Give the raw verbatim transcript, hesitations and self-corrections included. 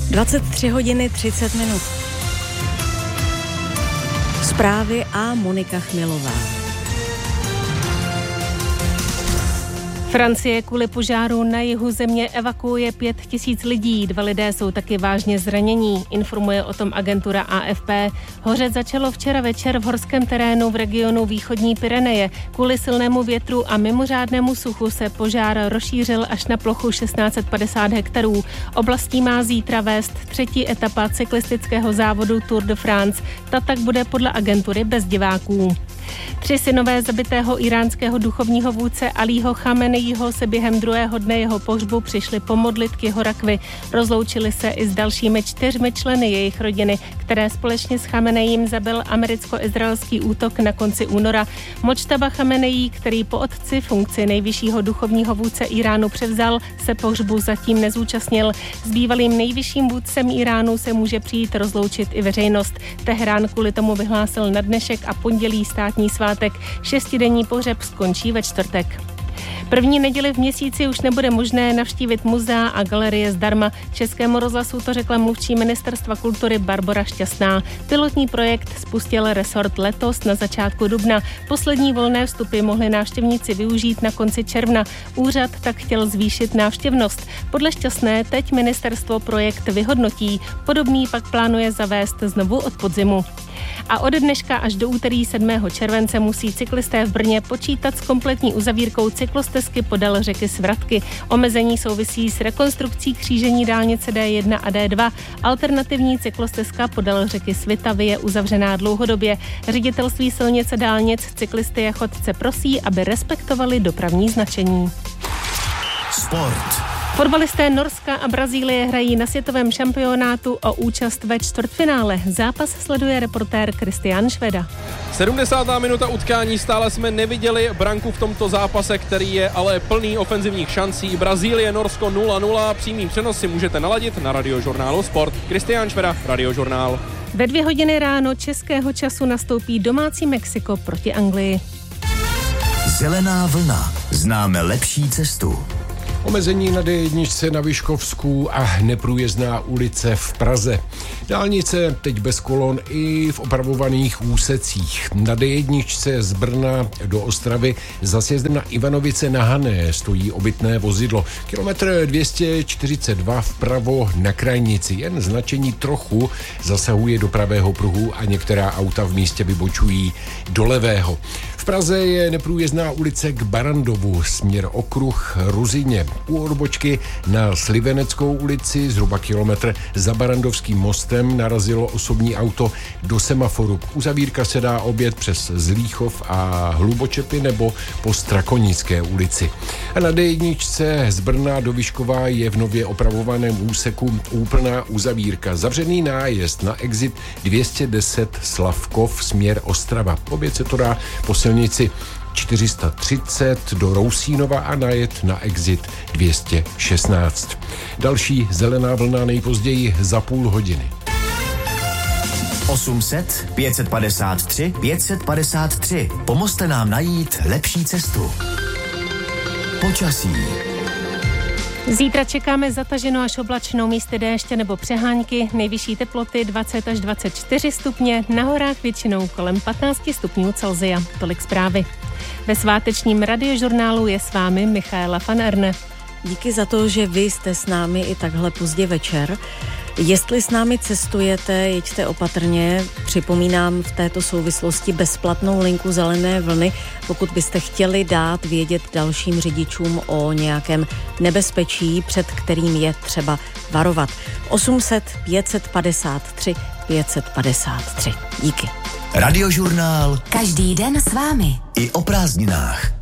dvacet tři hodiny třicet minut. Zprávy a Monika Chmilová. Francie kvůli požáru na jihu země evakuuje pět tisíc lidí. Dva lidé jsou taky vážně zranění, informuje o tom agentura A F P. Hořet začalo včera večer v horském terénu v regionu východní Pyreneje. Kvůli silnému větru a mimořádnému suchu se požár rozšířil až na plochu šestnáct set padesát hektarů. Oblastí má zítra vést třetí etapa cyklistického závodu Tour de France. Ta tak bude podle agentury bez diváků. Tři synové zabitého iránského duchovního vůdce Alího Chameneího se během druhého dne jeho pohřbu přišli pomodlit k jeho rakvi. Rozloučili se i s dalšími čtyřmi členy jejich rodiny, které společně s Chameneím zabil americko-izraelský útok na konci února. Močtaba Chameneí, který po otci funkci nejvyššího duchovního vůdce Iránu převzal, se pohřbu zatím nezúčastnil. S bývalým nejvyšším vůdcem Iránu se může přijít rozloučit i veřejnost. Teherán kvůli tomu vyhlásil na dnešek a pondělí státní svátek. Šestidenní pohřeb skončí ve čtvrtek. První neděli v měsíci už nebude možné navštívit muzea a galerie zdarma. Českému rozhlasu to řekla mluvčí Ministerstva kultury Barbora Šťastná. Pilotní projekt spustil resort letos na začátku dubna. Poslední volné vstupy mohli návštěvníci využít na konci června. Úřad tak chtěl zvýšit návštěvnost. Podle Šťastné teď ministerstvo projekt vyhodnotí. Podobný pak plánuje zavést znovu od podzimu. A od dneška až do úterý sedmého července musí cyklisté v Brně počítat s kompletní uzavírkou cyklostezky podél řeky Svratky. Omezení souvisí s rekonstrukcí křížení dálnice D jedna a D dva. Alternativní cyklostezka podél řeky Svitavy je uzavřená dlouhodobě. Ředitelství silnice dálnic cyklisty a chodce prosí, aby respektovali dopravní značení. Sport. Fotbalisté Norska a Brazílie hrají na světovém šampionátu o účast ve čtvrtfinále. Zápas sleduje reportér Kristián Šveda. sedmdesátá minuta utkání, stále jsme neviděli branku v tomto zápase, který je ale plný ofenzivních šancí. Brazílie, Norsko nula nula, přímý přenos si můžete naladit na Radiožurnálu Sport. Kristián Šveda, Radiožurnál. Ve dvě hodiny ráno českého času nastoupí domácí Mexiko proti Anglii. Zelená vlna. Známe lepší cestu. Omezení na D jedna na Vyškovsku a neprůjezdná ulice v Praze. Dálnice teď bez kolon i v opravovaných úsecích. Na D jedna z Brna do Ostravy za sjezdem na Ivanovice na Hané stojí obytné vozidlo. Kilometr dvě stě čtyřicet dva vpravo na krajnici. Jen značení trochu zasahuje do pravého pruhu a některá auta v místě vybočují do levého. V Praze je neprůjezdná ulice k Barandovu, směr okruh Ruzině. U odbočky na Sliveneckou ulici zhruba kilometr za Barandovským mostem narazilo osobní auto do semaforu. Uzavírka se dá objet přes Zlíchov a Hlubočepy nebo po Strakonické ulici. A na D jedna z Brna do Vyškova je v nově opravovaném úseku úplná uzavírka. Zavřený nájezd na exit dvě stě deset Slavkov směr Ostrava. Obět se to dá po silnici čtyři sta třicet do Rousínova a najet na exit dvě stě šestnáct. Další zelená vlna nejpozději za půl hodiny. osm set, pět set padesát tři, pět set padesát tři. Pomozte nám najít lepší cestu. Počasí. Zítra čekáme zataženou až oblačnou, místy déště nebo přehánky, nejvyšší teploty dvacet až dvacet čtyři stupně, na horách většinou kolem patnáct stupňů Celsia. Tolik zprávy. Ve svátečním radiožurnálu je s vámi Michaela van Erne. Díky za to, že vy jste s námi i takhle pozdě večer. Jestli s námi cestujete, jeďte opatrně. Připomínám v této souvislosti bezplatnou linku Zelené vlny, pokud byste chtěli dát vědět dalším řidičům o nějakém nebezpečí, před kterým je třeba varovat. osm set, pět set padesát tři, pět set padesát tři. Díky. Radiožurnál. Každý den s vámi. I o prázdninách.